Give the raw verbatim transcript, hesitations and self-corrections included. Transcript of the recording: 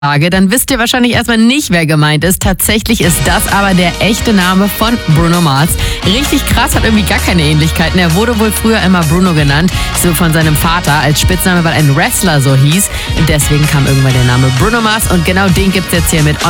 Dann wisst ihr wahrscheinlich erstmal nicht, wer gemeint ist. Tatsächlich ist das aber der echte Name von Bruno Mars. Richtig krass, hat irgendwie gar keine Ähnlichkeiten. Er wurde wohl früher immer Bruno genannt, so von seinem Vater als Spitzname, weil ein Wrestler so hieß. Deswegen kam irgendwann der Name Bruno Mars und genau den gibt's jetzt hier mit On